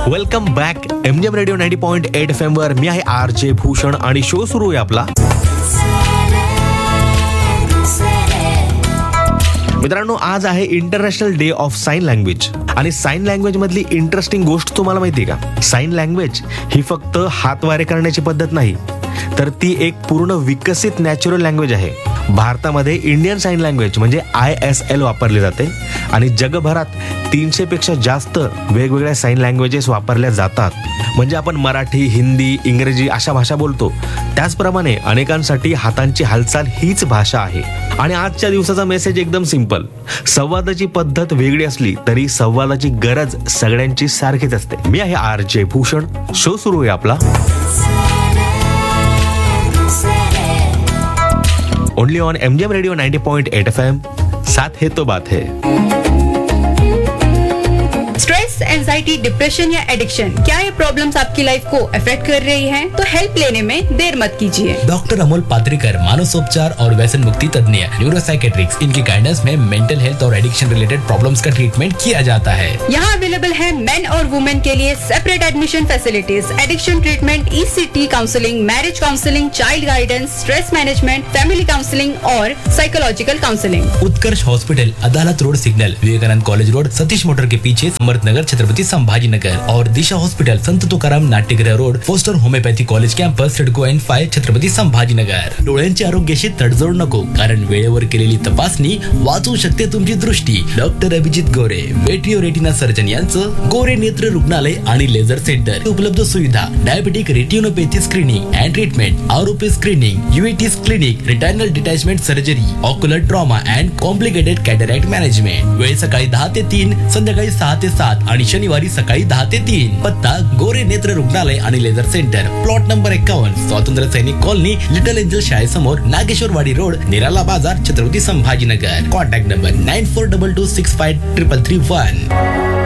Welcome back MGM radio 90.8 FM वर मी आहे RJ Bhushan आणि शो सुरू आहे आपला. मित्रांनो, आज आहे international day of sine language. आणि साइन लँग्वेज मधली इंटरेस्टिंग गोष्ट तुम्हाला माहिती आहे का? साइन लँग्वेज ही फक्त हातवारे करण्याची पद्धत नाही, तर ती एक पूर्ण विकसित नॅचरल लँग्वेज आहे. भारतामध्ये इंडियन साइन लँग्वेज म्हणजे ISL वापरली जाते आणि जगभरात 300 पेक्षा जास्त वेगवेगळ्या साइन लँग्वेजेस वापरल्या जातात. म्हणजे आपण मराठी, हिंदी, इंग्रजी अशा भाषा बोलतो, त्याचप्रमाणे अनेकांसाठी हातांची हालचाल हीच भाषा आहे. आणि आजच्या दिवसाचा मेसेज एकदम सिंपल. संवादाची पद्धत वेगळी असली तरी संवादाची गरज सगळ्यांची सारखीच असते. मी आहे RJ भूषण. शो सुरू आहे आपला only on MGM radio 90.8 FM. साथ है तो बात है. स्ट्रेस, एंजाइटी, डिप्रेशन या एडिक्शन, क्या ये प्रॉब्लम्स आपकी लाइफ को अफेक्ट कर रही हैं? तो हेल्प लेने में देर मत कीजिए. डॉक्टर अमोल पात्रिकर, मानसोपचार और व्यसन मुक्ति तज्ञ, न्यूरोसाइकेट्रिक्स, इनकी गाइडेंस में मेंटल हेल्थ और एडिक्शन रिलेटेड प्रॉब्लम्स का ट्रीटमेंट किया जाता है. यहाँ अवेलेबल है मेन और वुमेन के लिए separate admission facilities, addiction treatment, ECT counselling, marriage counselling, child guidance, stress management, family counselling और साइकोलॉजिकल काउंसलिंग. उत्कर्ष हॉस्पिटल, अदालत road signal, Vivekananda college road, Satish motor के पीछे, समर्थनगर, छत्रपति संभाजीनगर. और दिशा हॉस्पिटल, संत तुकाराम नाट्यगृह road, poster homeopathy college campus, CIDCO N5, Chhatrapati Sambhajinagar. डोळ्यांच्या आरोग्याशी तडजोड नको, कारण वेळेवर केलेली तपासणी वाचवू शकते तुमची दृष्टी. डॉक्टर अभिजित गोरे, वेट्रिओ रेटिना सर्जन यांचं गोरे नेत्र रुग्णालय आणि लेझर सेंटर. उपलब्ध सुविधा: diabetic retinopathy screening and treatment, आरोपी screening, UVT's clinic, रिटायनल detachment surgery, ocular trauma and complicated cataract management. वेळ सकाळी 10 ते 3, संध्याकाळी 6 ते 7 आणि शनिवारी सकाळी 10 ते 3. पत्ता: गोरे नेत्र रुग्णालय आणि लेझर सेंटर, प्लॉट नंबर 51, स्वातंत्र्य सैनिक colony, little angel शाळेसमोर, Nageshwarwadi road, निराला बाजार, छत्रपति संभाजीनगर. Contact number 9422653331.